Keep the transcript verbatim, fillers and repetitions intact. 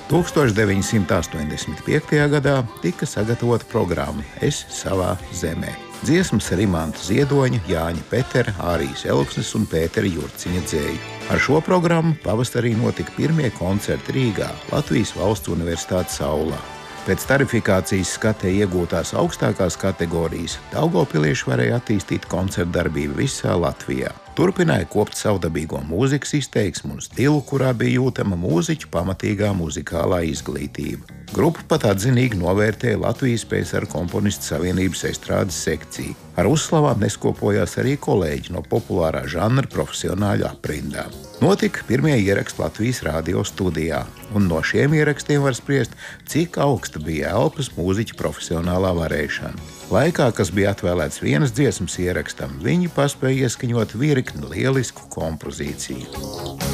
tūkstoš deviņsimt astoņdesmit piektajā gadā tika sagatavota programma Es savā zemē. Dziesmas Rimanta Ziedoņa, Jāņa Petera, Ārijas Elksnes un Pētera Jurciņa dzēju. Ar šo programmu pavasarī notika pirmie koncerti Rīgā, Latvijas Valsts Universitātes aulā. Pēc tarifikācijas skatē iegūtās augstākās kategorijas daugavpilieši varēja attīstīt koncertu darbību visā Latvijā. Turpināja kopt savdabīgo mūzikas izteiksmu un stilu, kurā bija jūtama mūziķu pamatīgā muzikālā izglītība. Grupa pat atzinīgi novērtēja Latvijas P S R komponistu savienības estrādes sekciju. Ar uzslavām neskopojās arī kolēģi no populārā žanra profesionāļu aprindām. Notika pirmie ieraksti Latvijas radio studijā, un no šiem ierakstiem var spriest, cik augsta bija elpas mūziķa profesionālā varēšana. Laikā, kas bija atvēlēts vienas dziesmas ierakstam, viņi paspēja ieskaņot virkni lielisku kompozīciju.